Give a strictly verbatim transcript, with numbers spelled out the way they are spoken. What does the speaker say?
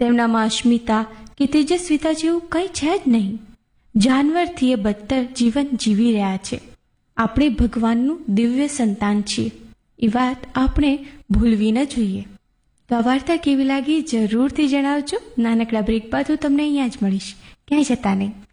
તેમનામાં અસ્મિતા કે તેજસ્વીતા જેવું કંઈ છે જ નહીં. જાનવરથી એ બદતર જીવન જીવી રહ્યા છે. આપણે ભગવાનનું દિવ્ય સંતાન છીએ એ વાત આપણે ભૂલવી ન જોઈએ. તો આ વાર્તા કેવી લાગી જરૂરથી જણાવજો. નાનકડા બ્રેક બાદ હું તમને અહીંયા જ મળીશ, ક્યાંય જતા નહીં.